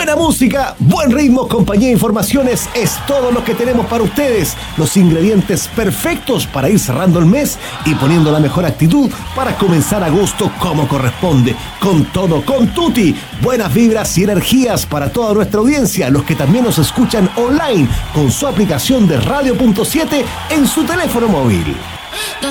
Buena música, buen ritmo, compañía e informaciones es todo lo que tenemos para ustedes. Los ingredientes perfectos para ir cerrando el mes y poniendo la mejor actitud para comenzar agosto como corresponde. Con todo, con tutti. Buenas vibras y energías para toda nuestra audiencia, los que también nos escuchan online con su aplicación de Radio.7 en su teléfono móvil.